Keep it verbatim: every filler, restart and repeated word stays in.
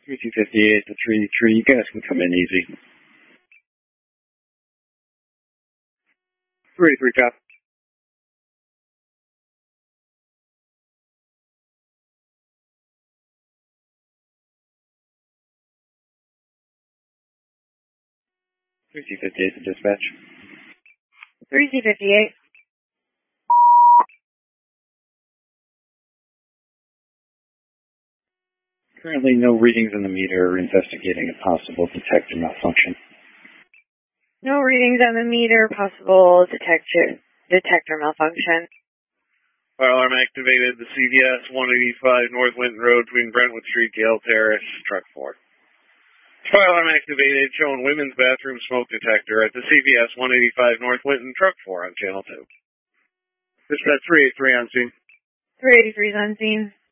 three two fifty-eight to three three, you guys can come in easy. three three, copy. three two fifty-eight to dispatch. three two fifty-eight. Currently no readings in the meter, investigating a possible detector malfunction. No readings on the meter, possible detector, detector malfunction. Fire alarm activated, the C V S one eighty-five North Winton Road between Brentwood Street, Gale Terrace, truck four. Fire alarm activated, showing women's bathroom smoke detector at the C V S one eighty-five North Winton, truck four on channel two. Dispatch three eighty-three on scene. three eighty-three is on scene.